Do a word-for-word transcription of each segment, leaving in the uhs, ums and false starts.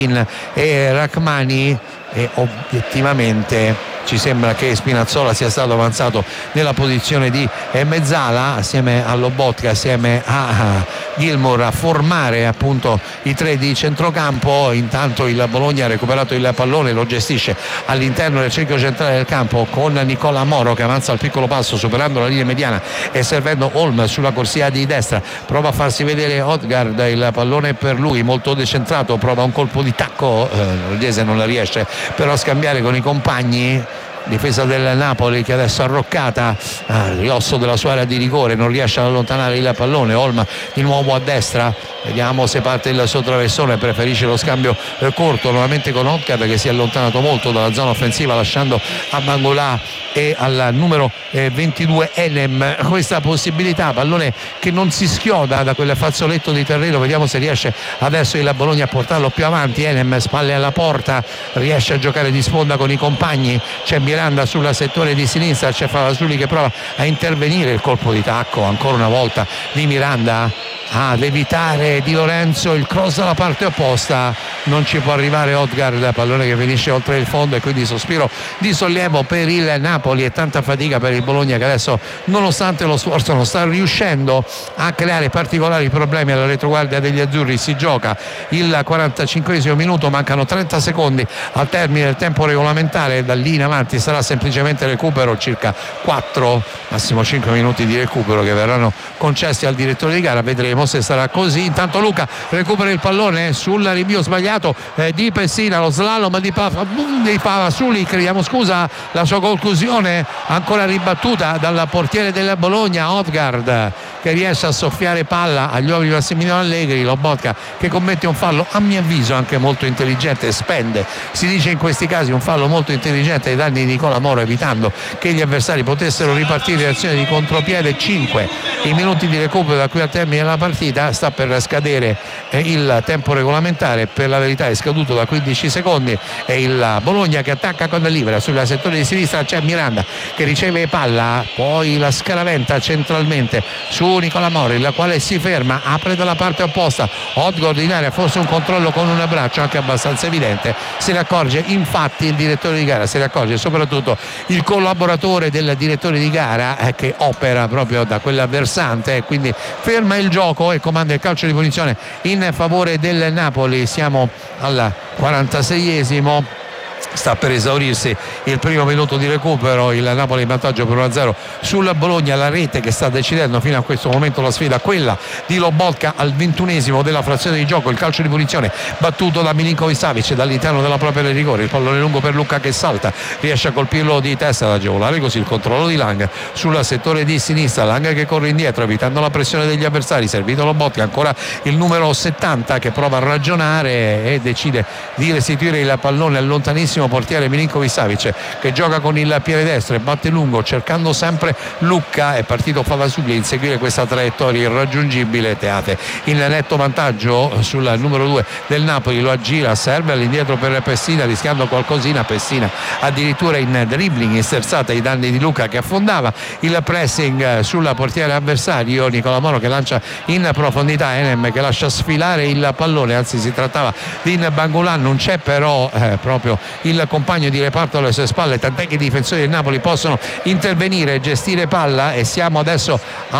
e Rachmani, e obiettivamente ci sembra che Spinazzola sia stato avanzato nella posizione di mezzala assieme a Lobotka, assieme a Gilmour, a formare appunto i tre di centrocampo. Intanto il Bologna ha recuperato il pallone, lo gestisce all'interno del cerchio centrale del campo con Nicola Moro che avanza al piccolo passo superando la linea mediana e servendo Holm sulla corsia di destra. Prova a farsi vedere Odgaard, il pallone per lui, molto decentrato, prova un colpo di tacco, eh, l'Udinese non la riesce però a scambiare con i compagni. Difesa del Napoli che adesso arroccata al ridosso della sua area di rigore, non riesce ad allontanare il pallone. Olm di nuovo a destra, vediamo se parte il suo traversone, preferisce lo scambio eh, corto nuovamente con Odgaard che si è allontanato molto dalla zona offensiva lasciando a Mangolà e al numero eh, ventidue Enem questa possibilità. Pallone che non si schioda da quel fazzoletto di terreno, vediamo se riesce adesso il Bologna a portarlo più avanti. Enem spalle alla porta, riesce a giocare di sponda con i compagni, c'è Miranda sul settore di sinistra, c'è Favasuli che prova a intervenire, il colpo di tacco ancora una volta di Miranda ad evitare Di Lorenzo, il cross dalla parte opposta, non ci può arrivare Odgaard, pallone che finisce oltre il fondo e quindi sospiro di sollievo per il Napoli e tanta fatica per il Bologna che adesso nonostante lo sforzo non sta riuscendo a creare particolari problemi alla retroguardia degli azzurri. Si gioca il quarantacinquesimo minuto, mancano trenta secondi al termine del tempo regolamentare, da lì in avanti sarà semplicemente recupero, circa quattro massimo cinque minuti di recupero che verranno concessi al direttore di gara, vedremo se sarà così. Intanto Luca recupera il pallone sul rinvio sbagliato eh, di Pessina, lo slalom di, Pava, di Favasuli, chiediamo scusa, la sua conclusione ancora ribattuta dal portiere del Bologna Odgaard che riesce a soffiare palla agli uomini di Massimiliano Allegri. Lobotka che commette un fallo a mio avviso anche molto intelligente, spende, si dice in questi casi, un fallo molto intelligente ai danni di Nicola Moro, evitando che gli avversari potessero ripartire in azione di contropiede. Cinque i minuti di recupero da qui al termine della partita, sta per scadere eh, il tempo regolamentare, per la verità è scaduto da quindici secondi e il Bologna che attacca con Libera sul settore di sinistra, c'è Miranda che riceve palla, poi la scaraventa centralmente su Nicola Moro, il quale si ferma, apre dalla parte opposta, Odgaard in area, forse un controllo con un braccio anche abbastanza evidente, se ne accorge infatti il direttore di gara, se ne accorge soprattutto il collaboratore del direttore di gara eh, che opera proprio da quella versante e quindi ferma il gioco e comanda il calcio di punizione in favore del Napoli. Siamo al quarantaseiesimo, sta per esaurirsi il primo minuto di recupero, il Napoli in vantaggio per uno a zero sul Bologna. La rete che sta decidendo fino a questo momento la sfida, quella di Lobotka al ventunesimo della frazione di gioco, il calcio di punizione battuto da Milinković-Savić dall'interno della propria area di rigore, il pallone lungo per Lucca che salta, riesce a colpirlo di testa ad agevolare così il controllo di Lang sul settore di sinistra. Lang che corre indietro evitando la pressione degli avversari, servito Lobotka, ancora il numero settanta che prova a ragionare e decide di restituire il pallone al lontanissimo portiere Milinković-Savić che gioca con il piede destro e batte lungo cercando sempre Lucca. È partito Favasugli a inseguire questa traiettoria irraggiungibile, Teate in netto vantaggio sul numero due del Napoli, lo aggira, serve all'indietro per Pessina rischiando qualcosina, Pessina addirittura in dribbling, in sterzata ai danni di Lucca che affondava, il pressing sul portiere avversario, Nicola Moro che lancia in profondità, Enem che lascia sfilare il pallone, anzi si trattava di Bangolan, non c'è però eh, proprio il compagno di reparto alle sue spalle, tant'è che i difensori del Napoli possono intervenire e gestire palla. E siamo adesso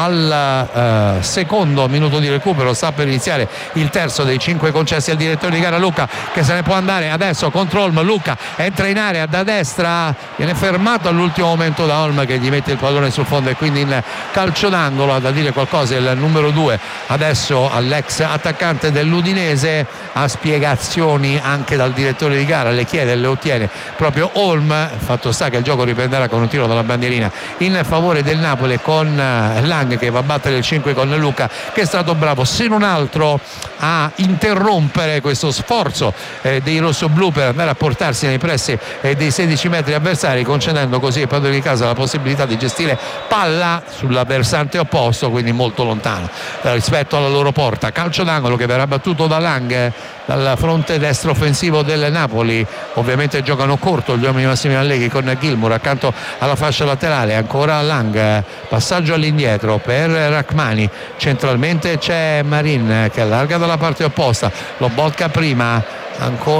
al uh, secondo minuto di recupero, sta per iniziare il terzo dei cinque concessi al direttore di gara Lucca che se ne può andare adesso contro Olm. Lucca entra in area da destra, viene fermato all'ultimo momento da Olm che gli mette il pallone sul fondo e quindi in calcio d'angolo. Ha da dire qualcosa il numero due adesso all'ex attaccante dell'Udinese, ha spiegazioni anche dal direttore di gara, le chiede e le ottiene proprio Olm. Fatto sta che il gioco riprenderà con un tiro dalla bandierina in favore del Napoli con Lang che va a battere il cinque con Lucca che è stato bravo se non altro a interrompere questo sforzo eh, dei rossoblù per andare a portarsi nei pressi eh, dei sedici metri avversari, concedendo così ai padroni di casa la possibilità di gestire palla sulla versante opposto, quindi molto lontano eh, rispetto alla loro porta. Calcio d'angolo che verrà battuto da Lang dal fronte destro offensivo del Napoli. Ovviamente giocano corto gli uomini di Massimiliano Allegri con Gilmour accanto alla fascia laterale, ancora Lang, passaggio all'indietro per Rachmani, centralmente c'è Marin che allarga dalla parte opposta, Lobotka prima ancora